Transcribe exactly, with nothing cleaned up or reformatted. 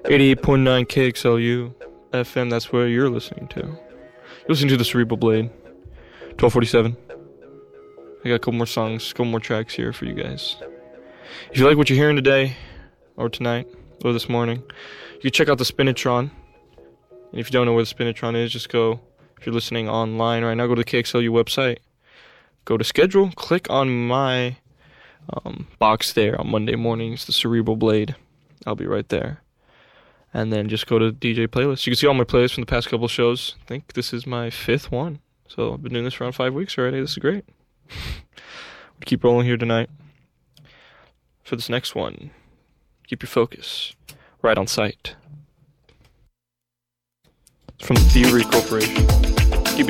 eighty-eight point nine K X L U F M, that's where you're listening to. You're listening to the Cerebral Blade. twelve forty-seven. I got a couple more songs, a couple more tracks here for you guys. If you like what you're hearing today, or tonight, or this morning, you can check out the Spinitron. And if you don't know where the Spinitron is, just go, if you're listening online right now, go to the K X L U website. Go to schedule, click on my um, box there on Monday mornings, the Cerebral Blade. I'll be right there. And then just go to D J playlist. You can see all my playlists from the past couple shows. I think this is my fifth one. So I've been doing this for around five weeks already. This is great. We'll keep rolling here tonight. For this next one, keep your focus right on sight. It's from Theory Corporation.